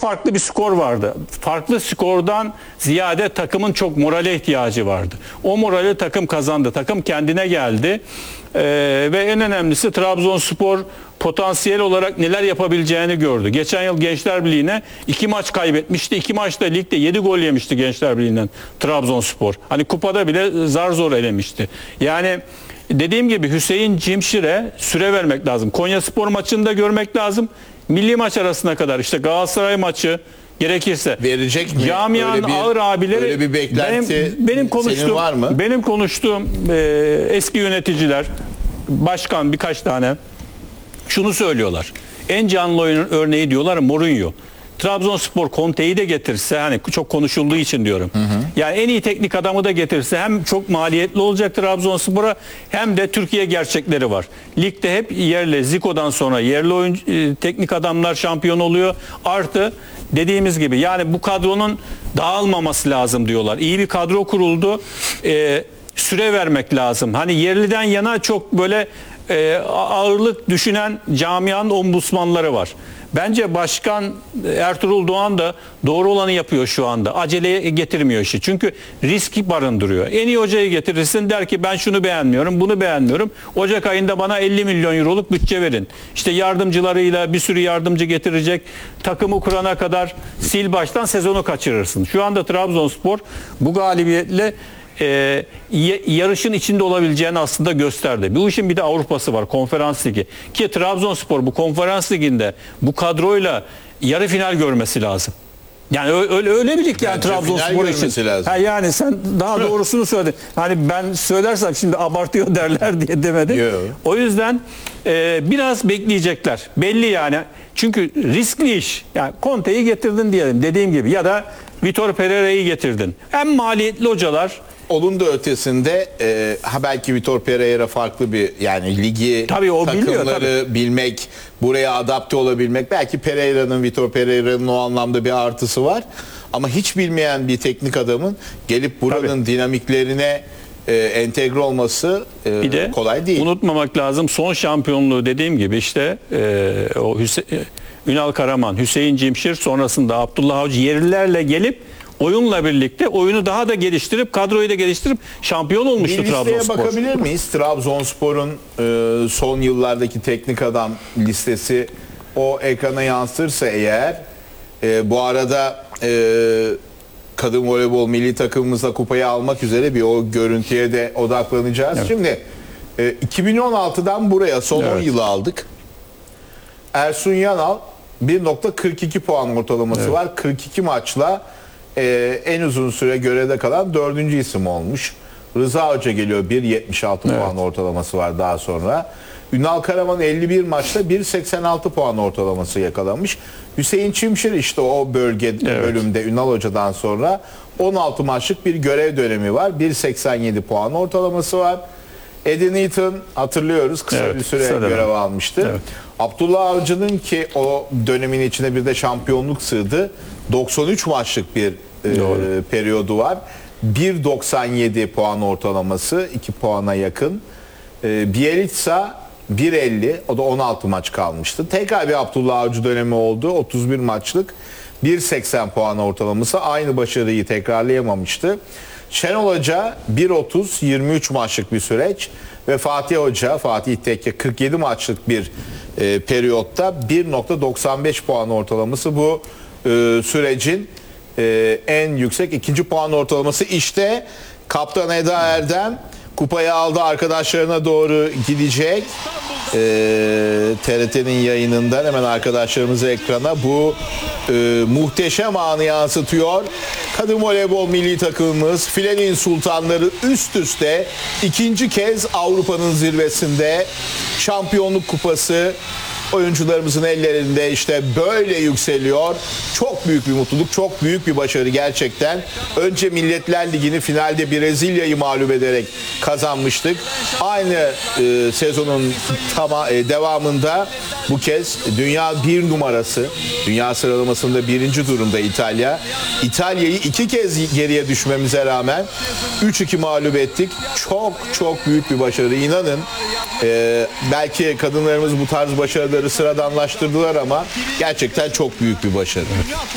farklı bir skor vardı. Farklı skordan ziyade takımın çok morale ihtiyacı vardı. O morali takım kazandı. Takım kendine geldi. Ve en önemlisi Trabzonspor potansiyel olarak neler yapabileceğini gördü. Geçen yıl Gençler Birliği'ne 2 maç kaybetmişti. 2 maçta ligde 7 gol yemişti Gençler Birliği'nden Trabzonspor. Hani kupada bile zar zor elemişti. Yani dediğim gibi Hüseyin Cimşir'e süre vermek lazım. Konyaspor maçını da görmek lazım. Milli maç arasına kadar işte Galatasaray maçı gerekirse verecek mi? Camianın ağır abileri öyle bir beklenti senin var mı? Benim konuştuğum eski yöneticiler, başkan birkaç tane şunu söylüyorlar. En canlı oyunun örneği diyorlar Mourinho. Trabzonspor Conte'yi de getirse, hani çok konuşulduğu için diyorum. Yani en iyi teknik adamı da getirse hem çok maliyetli olacak Trabzonspor'a hem de Türkiye gerçekleri var. Ligde hep yerli, Zico'dan sonra yerli oyuncu, teknik adamlar şampiyon oluyor. Artı dediğimiz gibi yani bu kadronun dağılmaması lazım diyorlar. İyi bir kadro kuruldu. Süre vermek lazım. Hani yerliden yana çok böyle ağırlık düşünen camianın ombudsmanları var. Bence Başkan Ertuğrul Doğan da doğru olanı yapıyor şu anda. Aceleye getirmiyor işi. Çünkü riski barındırıyor. En iyi hocayı getirirsin, der ki ben şunu beğenmiyorum, bunu beğenmiyorum. Ocak ayında bana 50 milyon euroluk bütçe verin. İşte yardımcılarıyla bir sürü yardımcı getirecek. Takımı kurana kadar sil baştan sezonu kaçırırsın. Şu anda Trabzonspor bu galibiyetle yarışın içinde olabileceğini aslında gösterdi. Bu işin bir de Avrupa'sı var, Konferans Ligi. Ki Trabzonspor bu Konferans Ligi'nde bu kadroyla yarı final görmesi lazım. Yani öyle bir lig yani Trabzonspor için. Yani sen daha doğrusunu söyledin. Hani ben söylersem şimdi abartıyor derler diye demedim. Yo. O yüzden biraz bekleyecekler. Belli yani. Çünkü riskli iş. Yani Conte'yi getirdin diyelim dediğim gibi ya da Vitor Pereira'yı getirdin. Hem maliyetli hocalar. Onun da ötesinde belki Vitor Pereira farklı bir yani ligi, tabii o takımları biliyor, bilmek, buraya adapte olabilmek. Belki Vitor Pereira'nın o anlamda bir artısı var. Ama hiç bilmeyen bir teknik adamın gelip buranın dinamiklerine entegre olması bir de kolay değil. Unutmamak lazım son şampiyonluğu dediğim gibi işte o Ünal Karaman, Hüseyin Cimşir sonrasında Abdullah Avcı yerlilerle gelip oyunla birlikte oyunu daha da geliştirip kadroyu da geliştirip şampiyon olmuştu Trabzonspor. Bir listeye bakabilir miyiz? Trabzonspor'un son yıllardaki teknik adam listesi o ekrana yansırsa eğer bu arada kadın voleybol milli takımımızla kupayı almak üzere bir o görüntüye de odaklanacağız. Evet. Şimdi 2016'dan buraya son 10 yılı aldık. Ersun Yanal 1.42 puan ortalaması var. 42 maçla en uzun süre görevde kalan 4. isim olmuş. Rıza Hoca geliyor 1.76 puan ortalaması var daha sonra. Ünal Karaman 51 maçta 1.86 puan ortalaması yakalamış. Hüseyin Çimşir işte o bölümde Ünal Hoca'dan sonra 16 maçlık bir görev dönemi var. 1.87 puan ortalaması var. Eddie Newton hatırlıyoruz kısa bir süre görev almıştı. Evet. Abdullah Avcı'nın ki o dönemin içine bir de şampiyonluk sığdı. 93 maçlık bir periyodu var. 1.97 puan ortalaması, 2 puana yakın. Bielitsa 1.50, o da 16 maç kalmıştı. Tekrar bir Abdullah Avcı dönemi oldu. 31 maçlık 1.80 puan ortalaması, aynı başarıyı tekrarlayamamıştı. Şenol Hoca 1.30, 23 maçlık bir süreç ve Fatih Tekke 47 maçlık bir periyotta 1.95 puan ortalaması bu sürecin en yüksek ikinci puan ortalaması. İşte Kaptan Eda Erdem kupayı aldı, arkadaşlarına doğru gidecek. TRT'nin yayınından hemen arkadaşlarımızı ekrana bu muhteşem anı yansıtıyor. Kadın voleybol milli takımımız filenin sultanları üst üste ikinci kez Avrupa'nın zirvesinde şampiyonluk kupası oyuncularımızın ellerinde işte böyle yükseliyor. Çok büyük bir mutluluk, çok büyük bir başarı gerçekten. Önce Milletler Ligi'ni finalde Brezilya'yı mağlup ederek kazanmıştık. Aynı sezonun devamında bu kez dünya bir numarası, dünya sıralamasında birinci durumda İtalya. İtalya'yı 2 kez geriye düşmemize rağmen 3-2 mağlup ettik. Çok çok büyük bir başarı. İnanın belki kadınlarımız bu tarz başarıları sıradanlaştırdılar ama gerçekten çok büyük bir başarı.